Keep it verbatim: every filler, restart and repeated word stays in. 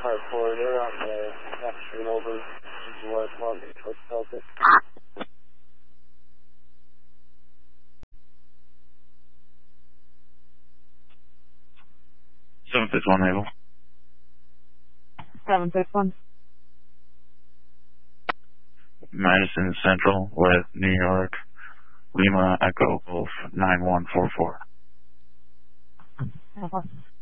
Hard corridor on the next street over to West Long Beach, West Celtic. seven six one Naval. seven six one. Madison Central with New York, Lima Echo Golf nine one four four. Uh-huh.